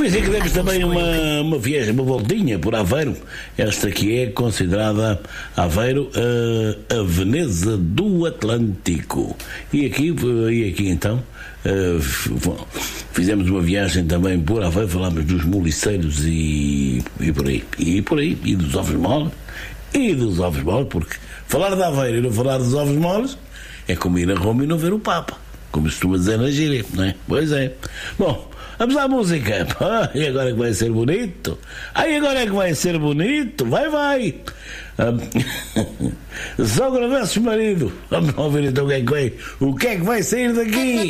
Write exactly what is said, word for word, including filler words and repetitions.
Foi assim que demos também uma, uma viagem, uma voltinha por Aveiro. Esta que é considerada Aveiro a, a Veneza do Atlântico. E aqui, e aqui então uh, fizemos uma viagem também por Aveiro, falámos dos moliceiros e, e por aí, e por aí, e dos ovos moles, e dos ovos moles, porque falar de Aveiro e não falar dos ovos moles é como ir a Roma e não ver o Papa, como se costuma dizer na gíria, não é? Pois é. Bom, vamos à música. Ah, e agora é que vai ser bonito. Ai, agora é que vai ser bonito. Vai, vai. Ah, só agradece o marido. Vamos ouvir então o que é que vai, o que é que vai sair daqui.